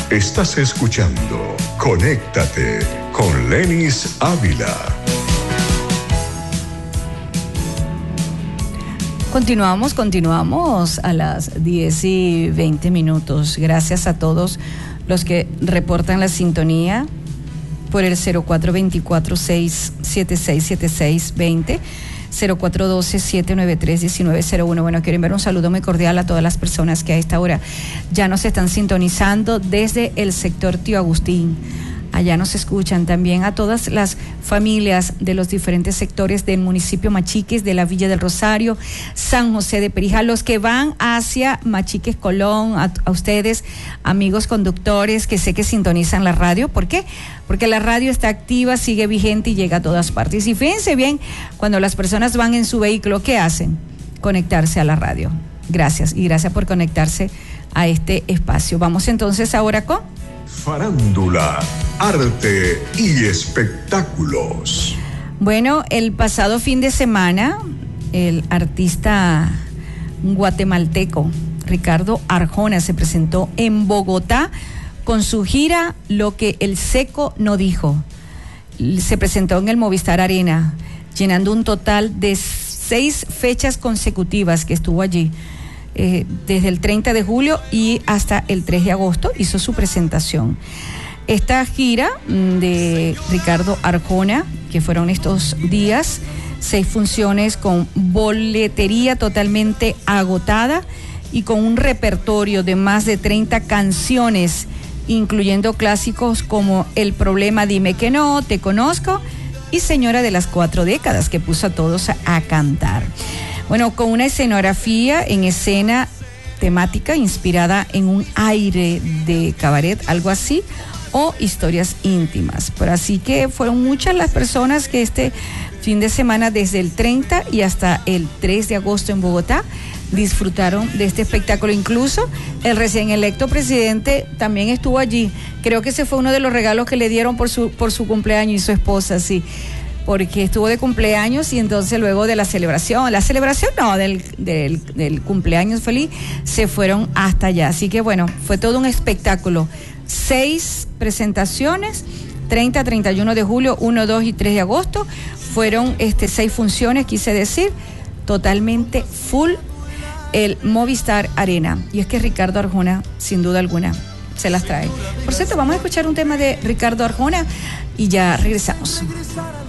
Estás escuchando Conéctate con Lenis Ávila. Continuamos a las 10:20. Gracias a todos los que reportan la sintonía por el 0424-676-7620, 0412-793-1901. Bueno, quiero enviar un saludo muy cordial a todas las personas que a esta hora ya nos están sintonizando desde el sector Tío Agustín. Allá nos escuchan también a todas las familias de los diferentes sectores del municipio Machiques, de la Villa del Rosario, San José de Perijá, los que van hacia Machiques, Colón, a ustedes, amigos conductores que sé que sintonizan la radio. ¿Por qué? Porque la radio está activa, sigue vigente y llega a todas partes. Y fíjense bien, cuando las personas van en su vehículo, ¿qué hacen? Conectarse a la radio. Gracias, y gracias por conectarse a este espacio. Vamos entonces ahora con Farándula, arte y espectáculos. Bueno, el pasado fin de semana, el artista guatemalteco Ricardo Arjona se presentó en Bogotá con su gira Lo que el Seco no dijo. Se presentó en el Movistar Arena, llenando un total de 6 fechas consecutivas que estuvo allí. Desde el 30 de julio y hasta el 3 de agosto hizo su presentación. Esta gira de Ricardo Arjona, que fueron estos días, 6 funciones con boletería totalmente agotada y con un repertorio de más de 30 canciones, incluyendo clásicos como El Problema, Dime que no, Te Conozco y Señora de las 4 décadas, que puso a todos a cantar. Bueno, con una escenografía en escena temática inspirada en un aire de cabaret, algo así, o historias íntimas. Pero así que fueron muchas las personas que este fin de semana, desde el 30 y hasta el 3 de agosto en Bogotá, disfrutaron de este espectáculo. Incluso el recién electo presidente también estuvo allí. Creo que ese fue uno de los regalos que le dieron por su cumpleaños, y su esposa, sí, porque estuvo de cumpleaños, y entonces luego de del cumpleaños feliz, se fueron hasta allá. Así que bueno, fue todo un espectáculo. 6 presentaciones, 30, 31 de julio, 1, 2 y 3 de agosto, fueron 6 funciones, quise decir, totalmente full el Movistar Arena. Y es que Ricardo Arjona, sin duda alguna, se las trae. Por cierto, vamos a escuchar un tema de Ricardo Arjona y ya regresamos.